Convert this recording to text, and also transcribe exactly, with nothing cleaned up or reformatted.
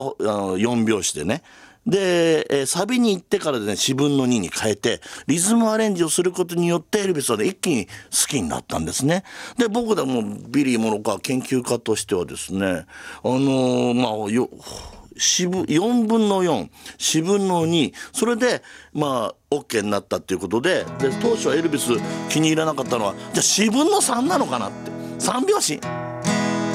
あのよん拍子でね。で、えーサビに行ってからでねよんぶんのにに変えてリズムアレンジをすることによってエルビスはね一気に好きになったんですね。で僕でもビリー・モロカー研究家としてはですねあのーまあよよんぶんのよん、よんぶんのに、それでまあ OK になったっていうことで、で当初はエルビス気に入らなかったのはじゃあよんぶんのさんなのかなって、さん拍子